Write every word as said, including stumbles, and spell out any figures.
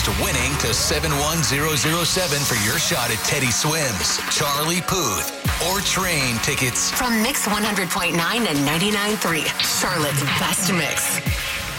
Text winning to seven one zero zero seven for your shot at Teddy Swims, Charlie Puth, or train tickets. From Mix one hundred point nine and ninety-nine point three, Charlotte's best mix.